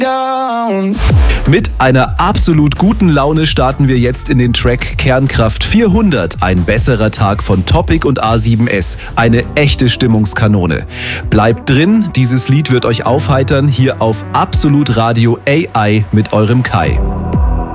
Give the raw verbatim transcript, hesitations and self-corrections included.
down. Mit einer absolut guten Laune starten wir jetzt in den Track Kernkraft vierhundert. Ein besserer Tag von Topic und A sieben S. Eine echte Stimmungskanone. Bleibt drin, dieses Lied wird euch aufheitern. Hier auf Absolut Radio A I mit eurem Kai.